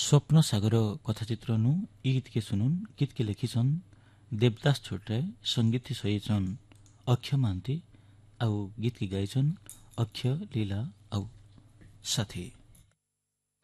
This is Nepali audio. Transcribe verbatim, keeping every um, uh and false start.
स्वप्न सागर कथाचित्र नु यी गीत के सुनुन गीत के लेखिछन् देवदास छोटराय संगीत सहिछन् अक्ष महान्ती आउ गीत की गाइछन् अक्ष लीला आउ साथी।